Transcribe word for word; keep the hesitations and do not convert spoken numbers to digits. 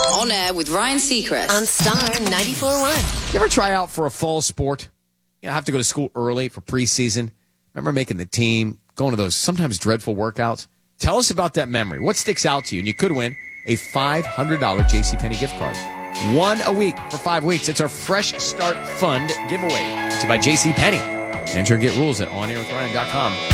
On air with Ryan Seacrest on Star ninety-four point one. You ever try out for a fall sport? You know, have to go to school early for preseason. Remember making the team, going to those sometimes dreadful workouts? Tell us about that memory. What sticks out to you? And you could win a five hundred dollars JCPenney gift card. One a week for five weeks. It's our Fresh Start Fund giveaway. It's by JCPenney. Enter and get rules at on air with ryan dot com.